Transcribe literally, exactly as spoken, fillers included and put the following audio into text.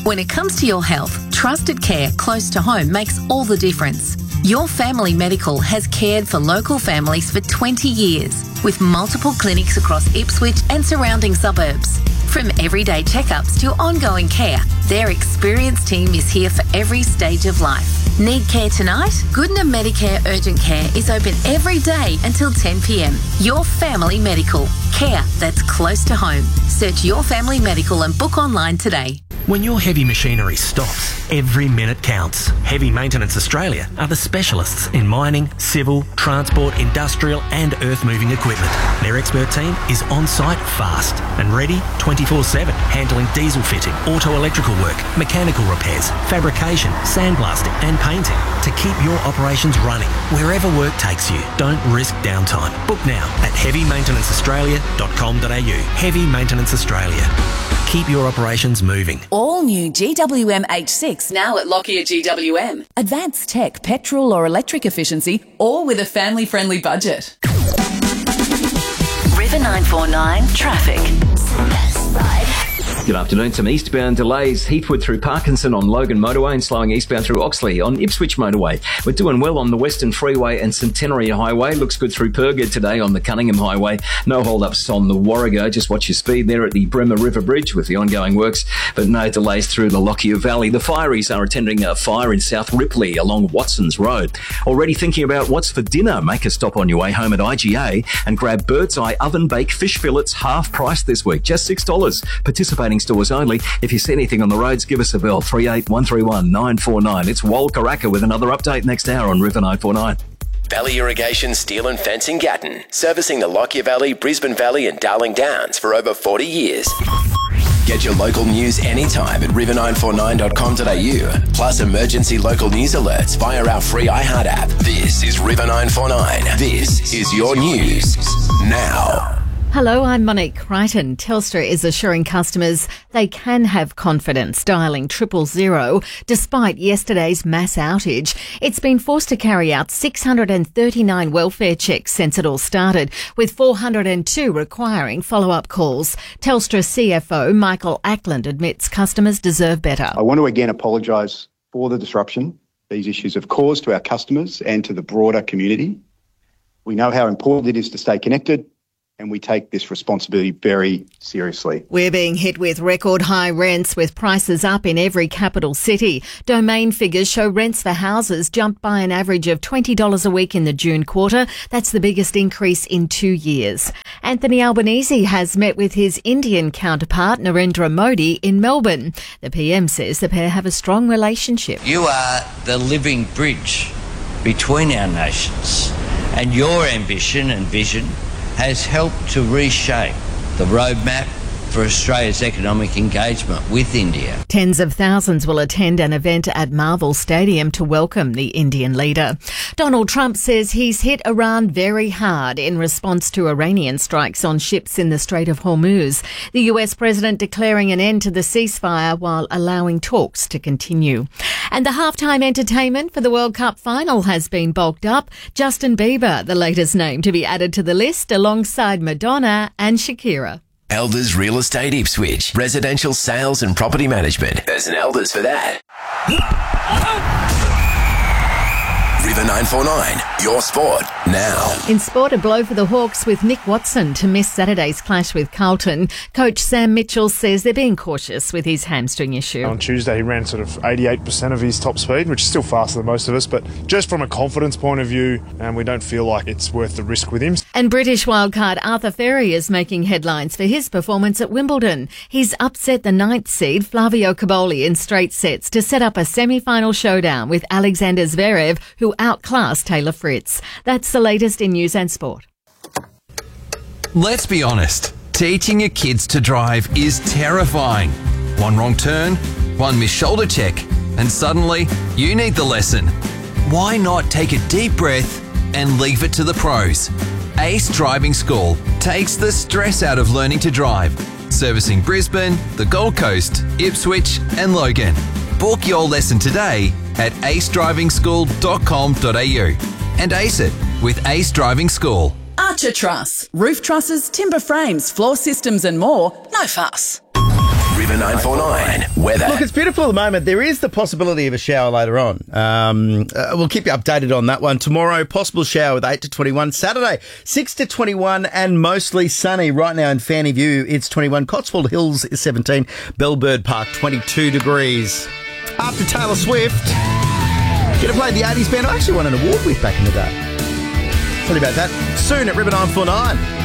When it comes to your health, trusted care close to home makes all the difference. Your Family Medical has cared for local families for twenty years, with multiple clinics across Ipswich and surrounding suburbs. From everyday checkups to ongoing care, their experienced team is here for every stage of life. Need care tonight? Goodna Medicare Urgent Care is open every day until ten p m. Your Family Medical. Care that's close to home. Search Your Family Medical and book online today. When your heavy machinery stops, every minute counts. Heavy Maintenance Australia are the specialists in mining, civil, transport, industrial and earth-moving equipment. Their expert team is on-site fast and ready twenty-four seven, handling diesel fitting, auto-electrical work, mechanical repairs, fabrication, sandblasting and painting to keep your operations running wherever work takes you. Don't risk downtime. Book now at heavy maintenance australia dot com dot a u. Heavy Maintenance Australia. Keep your operations moving. All new G W M H six now at Lockyer G W M. Advanced tech, petrol or electric efficiency, all with a family-friendly budget. River nine four nine traffic. Good afternoon. Some eastbound delays. Heathwood through Parkinson on Logan Motorway and slowing eastbound through Oxley on Ipswich Motorway. We're doing well on the Western Freeway and Centenary Highway. Looks good through Purga today on the Cunningham Highway. No hold-ups on the Warrego. Just watch your speed there at the Bremer River Bridge with the ongoing works, but no delays through the Lockyer Valley. The fireys are attending a fire in South Ripley along Watson's Road. Already thinking about what's for dinner? Make a stop on your way home at I G A and grab Bird's Eye oven-baked fish fillets half price this week. Just six dollars. Participating stores only. If you see anything on the roads, give us a bell. three eight one three one nine four nine. It's Wal Karaka with another update next hour on River nine four nine. Valley Irrigation Steel and Fencing Gatton, servicing the Lockyer Valley, Brisbane Valley and Darling Downs for over forty years. Get your local news anytime at river nine four nine dot com dot a u, plus emergency local news alerts via our free iHeart app. This is River nine four nine. This is your news now. Hello, I'm Monique Crichton. Telstra is assuring customers they can have confidence dialling triple zero despite yesterday's mass outage. It's been forced to carry out six hundred thirty-nine welfare checks since it all started, with four hundred two requiring follow-up calls. Telstra C F O Michael Ackland admits customers deserve better. I want to again apologise for the disruption these issues have caused to our customers and to the broader community. We know how important it is to stay connected, and we take this responsibility very seriously. We're being hit with record high rents, with prices up in every capital city. Domain figures show rents for houses jumped by an average of twenty dollars a week in the June quarter. That's the biggest increase in two years. Anthony Albanese has met with his Indian counterpart Narendra Modi in Melbourne. The P M says the pair have a strong relationship. You are the living bridge between our nations, and your ambition and vision has helped to reshape the roadmap for Australia's economic engagement with India. Tens of thousands will attend an event at Marvel Stadium to welcome the Indian leader. Donald Trump says he's hit Iran very hard in response to Iranian strikes on ships in the Strait of Hormuz. The U S president declaring an end to the ceasefire while allowing talks to continue. And the halftime entertainment for the World Cup final has been bulked up. Justin Bieber, the latest name to be added to the list, alongside Madonna and Shakira. Elders Real Estate Ipswich. Residential sales and property management. There's an Elders for that. River nine four nine, your sport now. In sport, a blow for the Hawks with Nick Watson to miss Saturday's clash with Carlton. Coach Sam Mitchell says they're being cautious with his hamstring issue. On Tuesday, he ran sort of eighty-eight percent of his top speed, which is still faster than most of us, but just from a confidence point of view, um, we don't feel like it's worth the risk with him. And British wildcard Arthur Ferry is making headlines for his performance at Wimbledon. He's upset the ninth seed Flavio Cobolli in straight sets to set up a semi-final showdown with Alexander Zverev, who outclassed Taylor Fritz. That's the latest in news and sport. Let's be honest, teaching your kids to drive is terrifying. One wrong turn, one missed shoulder check, and suddenly you need the lesson. Why not take a deep breath and leave it to the pros? Ace Driving School takes the stress out of learning to drive, servicing Brisbane, the Gold Coast, Ipswich and Logan. Book your lesson today at ace driving school dot com dot a u and ace it with Ace Driving School. Archer Truss. Roof trusses, timber frames, floor systems and more. No fuss. River River nine four nine weather. Look, it's beautiful at the moment. There is the possibility of a shower later on. Um, uh, we'll keep you updated on that one. Tomorrow, possible shower with eight to twenty-one. Saturday, six to twenty-one and mostly sunny. Right now in Fanny View, it's twenty-one. Cotswold Hills is seventeen. Bellbird Park, twenty-two degrees. After Taylor Swift, get to play the eighties band I actually won an award with back in the day. Tell you about that soon at River nine four nine.